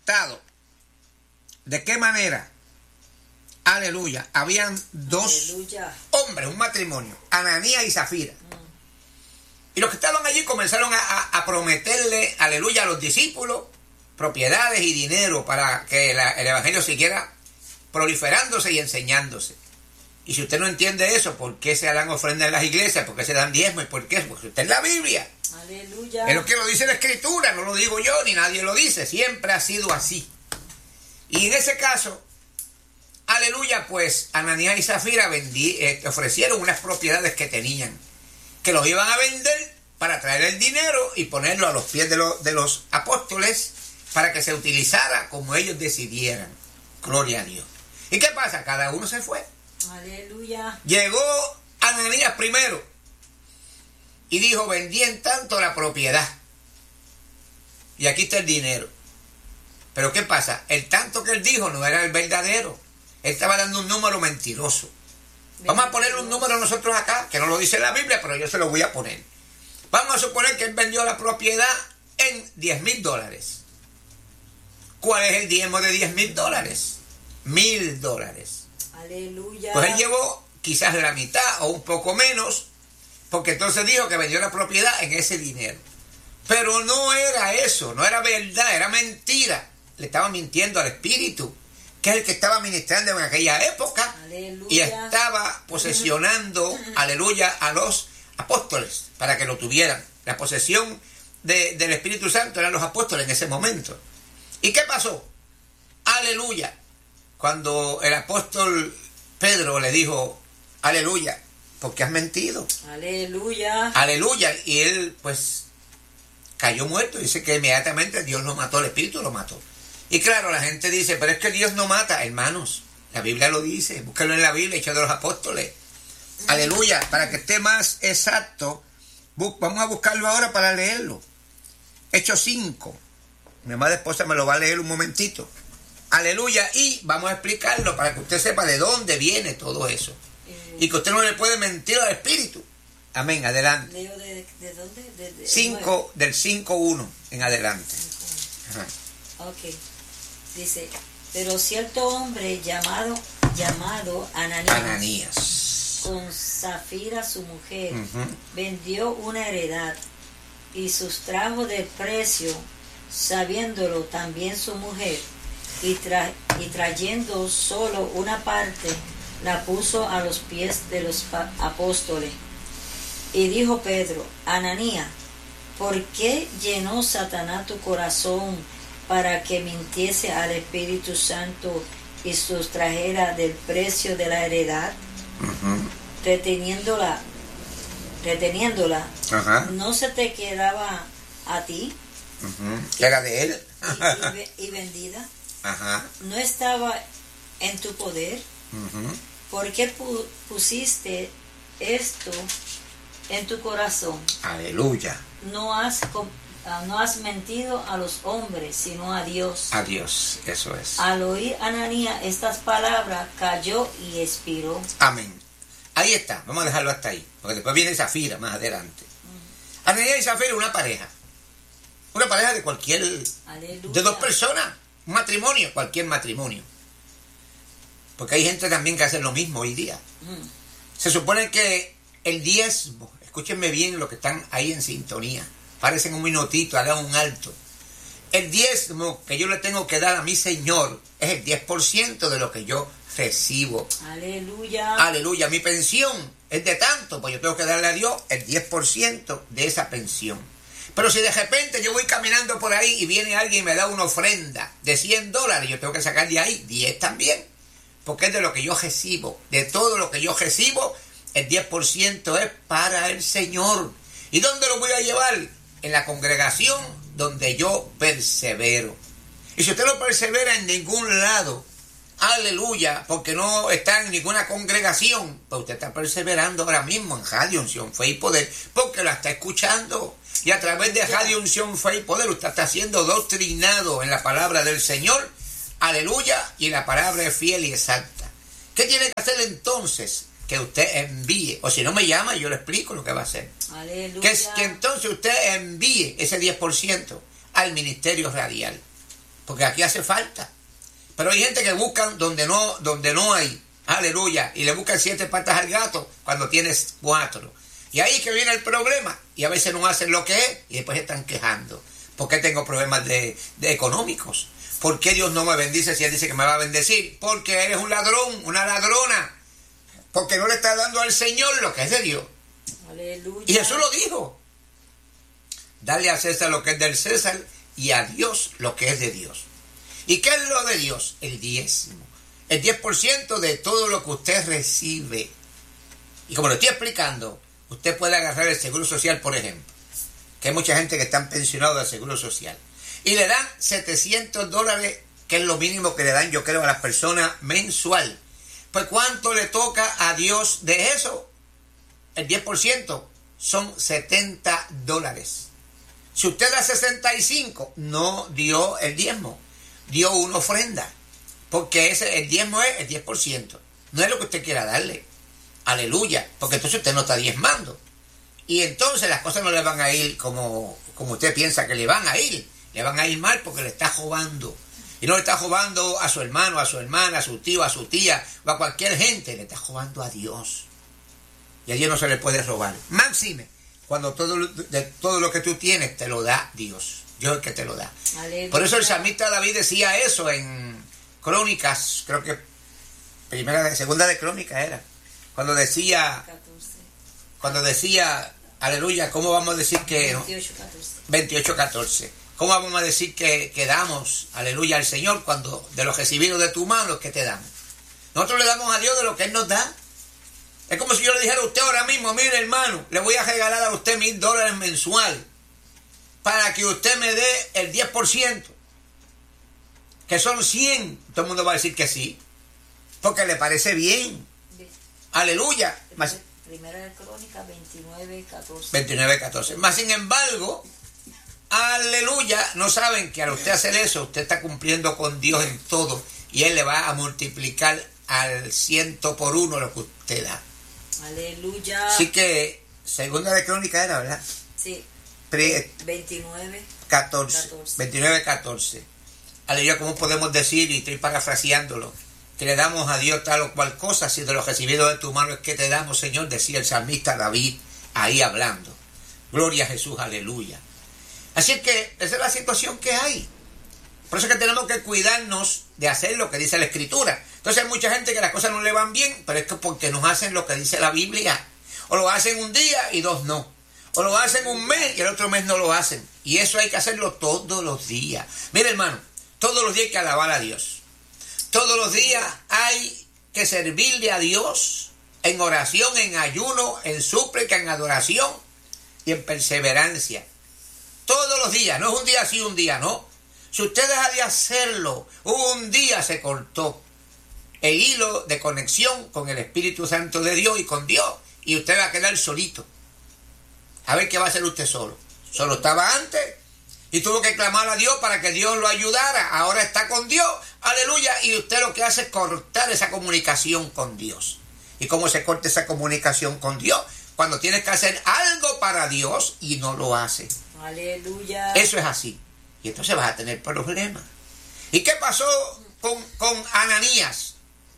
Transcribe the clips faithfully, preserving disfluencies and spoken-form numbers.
sentado. ¿De qué manera? Aleluya. Habían dos Aleluya. hombres, un matrimonio, Ananías y Zafira. Mm. Y los que estaban allí comenzaron a, a, a prometerle, aleluya, a los discípulos propiedades y dinero para que la, el evangelio siguiera proliferándose y enseñándose. Y si usted no entiende eso, ¿por qué se dan ofrendas en las iglesias? ¿Por qué se dan diezmos? ¿Y por qué? Porque usted es la Biblia. Aleluya. Es lo que lo dice la Escritura, no lo digo yo, ni nadie lo dice. Siempre ha sido así. Y en ese caso, aleluya, pues Ananías y Zafira vendí, eh, ofrecieron unas propiedades que tenían, que los iban a vender para traer el dinero y ponerlo a los pies de, lo, de los apóstoles para que se utilizara como ellos decidieran. Gloria a Dios. ¿Y qué pasa? Cada uno se fue. Aleluya. Llegó Ananías primero y dijo, vendí en tanto la propiedad y aquí está el dinero. Pero ¿qué pasa? El tanto que él dijo no era el verdadero. Él estaba dando un número mentiroso. Vamos a poner un número nosotros acá, que no lo dice la Biblia, pero yo se lo voy a poner. Vamos a suponer que él vendió la propiedad en diez mil dólares. ¿Cuál es el diezmo de diez mil dólares? Mil dólares. Aleluya. Pues él llevó quizás la mitad o un poco menos, porque entonces dijo que vendió la propiedad en ese dinero. Pero no era eso, no era verdad, era mentira. Le estaba mintiendo al Espíritu, que es el que estaba ministrando en aquella época. Aleluya. Y estaba posesionando, aleluya, a los apóstoles para que lo tuvieran. La posesión de, del Espíritu Santo eran los apóstoles en ese momento. ¿Y qué pasó? Aleluya. Cuando el apóstol Pedro le dijo, aleluya, ¿por qué has mentido? Aleluya. Aleluya. Y él pues cayó muerto. Dice que inmediatamente Dios lo mató, el Espíritu lo mató. Y claro, la gente dice, pero es que Dios no mata. Hermanos, la Biblia lo dice, búsquenlo en la Biblia, Hechos de los Apóstoles. Aleluya. Para que esté más exacto, vamos a buscarlo ahora para leerlo. Hechos cinco. Mi amada esposa me lo va a leer un momentito. Aleluya. Y vamos a explicarlo para que usted sepa de dónde viene todo eso. Eh, y que usted no le puede mentir al Espíritu. Amén. Adelante. Leo de, de dónde? De, de, cinco, del cinco uno en adelante. Ajá. Ok. Dice, pero cierto hombre llamado, llamado Ananías, Ananías, con Zafira su mujer, uh-huh. vendió una heredad y sustrajo del precio, sabiéndolo también su mujer, y, tra y trayendo solo una parte, la puso a los pies de los apóstoles. Y dijo Pedro, Ananías, ¿por qué llenó Satanás tu corazón para que mintiese al Espíritu Santo y sustrajera del precio de la heredad? Uh-huh. reteniéndola, reteniéndola, uh-huh. ¿no se te quedaba a ti? Uh-huh. ¿Era de él? y, y, y vendida. Uh-huh. ¿No estaba en tu poder? Uh-huh. ¿Por qué pu pusiste esto en tu corazón? Aleluya. No has, no has mentido a los hombres, sino a Dios. A Dios, eso es. Al oír Ananías estas palabras, cayó y expiró. Amén. Ahí está, vamos a dejarlo hasta ahí, porque después viene Zafira más adelante. Uh-huh. Ananías y Zafira, una pareja. Una pareja de cualquier... Aleluya. De dos personas. Un matrimonio, cualquier matrimonio. Porque hay gente también que hace lo mismo hoy día. Uh-huh. Se supone que el diezmo, escúchenme bien los que están ahí en sintonía, parecen un minutito, hagan un alto. El diezmo que yo le tengo que dar a mi Señor es el diez por ciento de lo que yo recibo. Aleluya. Aleluya. Mi pensión es de tanto, pues yo tengo que darle a Dios el diez por ciento de esa pensión. Pero si de repente yo voy caminando por ahí y viene alguien y me da una ofrenda de cien dólares, yo tengo que sacar de ahí diez también. Porque es de lo que yo recibo. De todo lo que yo recibo, el diez por ciento es para el Señor. ¿Y dónde lo voy a llevar? En la congregación donde yo persevero. Y si usted no persevera en ningún lado, aleluya, porque no está en ninguna congregación, pues usted está perseverando ahora mismo en Radio Unción, Fe y Poder, porque la está escuchando. Y a través de Radio Unción, Fe y Poder, usted está siendo doctrinado en la palabra del Señor, aleluya, y la palabra es fiel y exacta. ¿Qué tiene que hacer entonces? Que usted envíe, o si no me llama, yo le explico lo que va a hacer. Aleluya. Que, es, que entonces usted envíe ese diez por ciento al ministerio radial. porque aquí hace falta. Pero hay gente que buscan donde no, donde no hay, aleluya, y le buscan siete patas al gato cuando tienes cuatro. Y ahí es que viene el problema, y a veces no hacen lo que es, y después están quejando. ¿Por qué tengo problemas de, de económicos? ¿Por qué Dios no me bendice si Él dice que me va a bendecir? Porque eres un ladrón, una ladrona, porque no le estás dando al Señor lo que es de Dios. Aleluya. Y Jesús lo dijo. Dale a César lo que es del César y a Dios lo que es de Dios. ¿Y qué es lo de Dios? El diezmo. El diez por ciento de todo lo que usted recibe. Y como lo estoy explicando, usted puede agarrar el Seguro Social, por ejemplo, que hay mucha gente que están pensionados del Seguro Social, y le dan setecientos dólares, que es lo mínimo que le dan, yo creo, a las personas mensual. Pues ¿cuánto le toca a Dios de eso? El diez por ciento son setenta dólares. Si usted da sesenta y cinco, no dio el diezmo, dio una ofrenda, porque ese, el diezmo es el diez por ciento, no es lo que usted quiera darle. Aleluya, porque entonces usted no está diezmando. Y entonces las cosas no le van a ir como, como usted piensa que le van a ir. Le van a ir mal porque le está robando. Y no le está robando a su hermano, a su hermana, a su tío, a su tía o a cualquier gente. Le está robando a Dios. Y a Dios no se le puede robar. Máxime, cuando todo, de todo lo que tú tienes te lo da Dios. Dios es el que te lo da. Aleluya. Por eso el salmista David decía eso en Crónicas, creo que primera, segunda de Crónicas era. Cuando decía, cuando decía, aleluya, ¿cómo vamos a decir que? veintiocho catorce. ¿Cómo vamos a decir que, que damos, aleluya, al Señor cuando de los recibidos de tu mano que te damos? Nosotros le damos a Dios de lo que Él nos da. Es como si yo le dijera a usted ahora mismo, mire hermano, le voy a regalar a usted mil dólares mensual para que usted me dé el diez por ciento, que son cien. Todo el mundo va a decir que sí, porque le parece bien. Aleluya. Más, Primera de Crónicas veintinueve catorce. veintinueve catorce. Más sin embargo, aleluya, no saben que al usted hacer eso, usted está cumpliendo con Dios en todo y Él le va a multiplicar al ciento por uno lo que usted da. Aleluya. Así que, segunda de Crónica era, ¿verdad? Sí. Pre, veintinueve catorce. veintinueve catorce. Aleluya, ¿cómo podemos decir, y estoy parafraseándolo, que le damos a Dios tal o cual cosa, si de los recibidos de tu mano es que te damos, Señor? Decía el salmista David ahí hablando. Gloria a Jesús, aleluya. Así que esa es la situación que hay. Por eso es que tenemos que cuidarnos de hacer lo que dice la Escritura. Entonces hay mucha gente que las cosas no le van bien, pero es que porque no hacen lo que dice la Biblia. O lo hacen un día y dos no. O lo hacen un mes y el otro mes no lo hacen. Y eso hay que hacerlo todos los días. Mira hermano, todos los días hay que alabar a Dios. Todos los días hay que servirle a Dios en oración, en ayuno, en súplica, en adoración y en perseverancia. Todos los días, no es un día sí, un día no. Si usted deja de hacerlo, un día se cortó el hilo de conexión con el Espíritu Santo de Dios y con Dios, y usted va a quedar solito. A ver qué va a hacer usted solo. Solo estaba antes y tuvo que clamar a Dios para que Dios lo ayudara. Ahora está con Dios, aleluya, y usted lo que hace es cortar esa comunicación con Dios. ¿Y cómo se corta esa comunicación con Dios? Cuando tienes que hacer algo para Dios y no lo hace. Aleluya. Eso es así. Y entonces vas a tener problemas. ¿Y qué pasó con, con Ananías?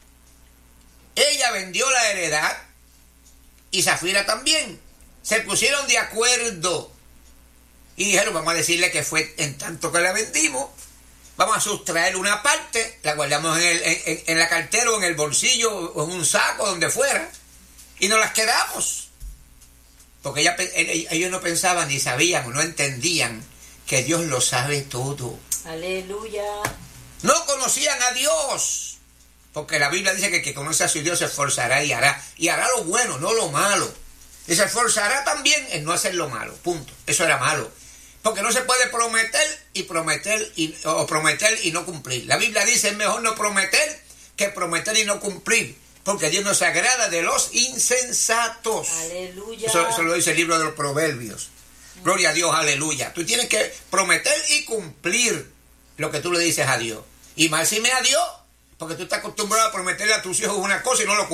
Ella vendió la heredad y Zafira también. Se pusieron de acuerdo y dijeron, vamos a decirle que fue en tanto que la vendimos, vamos a sustraer una parte, la guardamos en, el, en, en la cartera o en el bolsillo o en un saco, donde fuera, y nos las quedamos. Porque ella, ellos no pensaban ni sabían o no entendían que Dios lo sabe todo. Aleluya. No conocían a Dios, porque la Biblia dice que el que conoce a su Dios se esforzará y hará, y hará lo bueno, no lo malo. Y se esforzará también en no hacer lo malo, punto. Eso era malo, porque no se puede prometer y prometer y, o prometer y no cumplir. La Biblia dice, es mejor no prometer que prometer y no cumplir, porque Dios no se agrada de los insensatos. Aleluya. Eso, eso lo dice el libro de los Proverbios. Gloria a Dios, aleluya. Tú tienes que prometer y cumplir lo que tú le dices a Dios. Y máxime a Dios, porque tú estás acostumbrado a prometerle a tus hijos una cosa y no lo cumples.